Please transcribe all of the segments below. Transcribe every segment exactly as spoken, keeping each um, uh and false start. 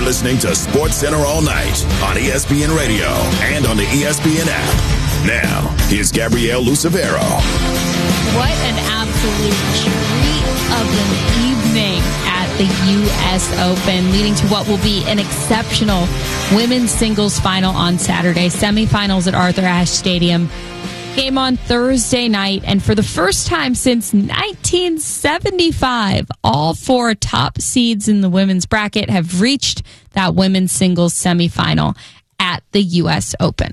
listening to SportsCenter all night on E S P N Radio and on the E S P N app. Now, here's Gabrielle Lucevero. What an absolute treat of an evening at the U S Open, leading to what will be an exceptional women's singles final on Saturday. Semifinals at Arthur Ashe Stadium. Game on Thursday night, and for the first time since nineteen seventy-five, all four top seeds in the women's bracket have reached that women's singles semifinal at the U S Open.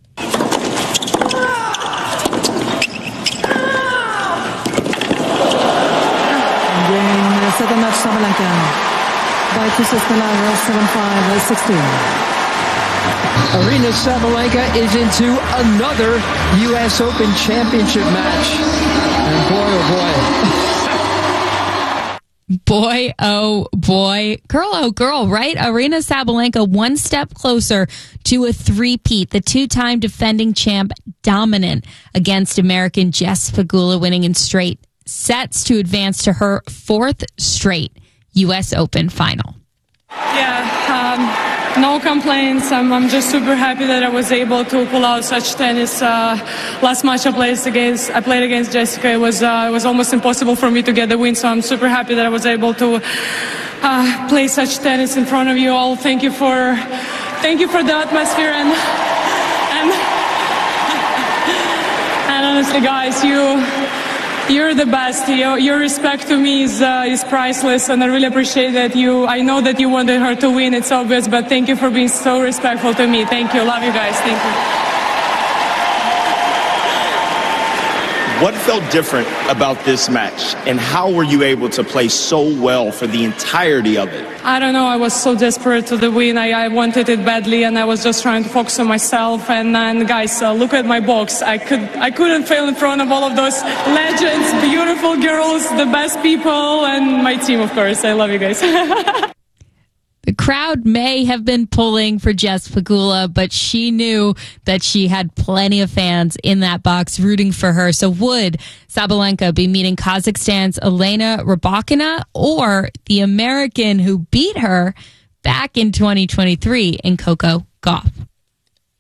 Second match, Sabalenka by two sets Milano, seven five, sixteen. Aryna Sabalenka is into another U S Open Championship match. And boy, oh boy. Boy, oh boy. Girl, oh girl, right? Aryna Sabalenka one step closer to a three-peat. The two-time defending champ dominant against American Jess Pegula, winning in straight sets to advance to her fourth straight U S Open final. Yeah, um, no complaints. I'm, I'm just super happy that I was able to pull out such tennis. Uh, last match I played against, I played against Jessica. It was uh, it was almost impossible for me to get the win. So I'm super happy that I was able to uh, play such tennis in front of you all. Thank you for thank you for the atmosphere and and and honestly, guys, you. You're the best. Your, your respect to me is uh, is priceless, and I really appreciate that. You, I know that you wanted her to win. It's obvious, but thank you for being so respectful to me. Thank you. Love you guys. Thank you. What felt different about this match, and how were you able to play so well for the entirety of it? I don't know. I was so desperate to the win. I, I wanted it badly, and I was just trying to focus on myself. And, and guys, uh, look at my box. I could, I couldn't fail in front of all of those legends, beautiful girls, the best people, and my team, of course. I love you guys. The crowd may have been pulling for Jess Pegula, but she knew that she had plenty of fans in that box rooting for her. So would Sabalenka be meeting Kazakhstan's Elena Rybakina or the American who beat her back in twenty twenty-three in Coco Gauff?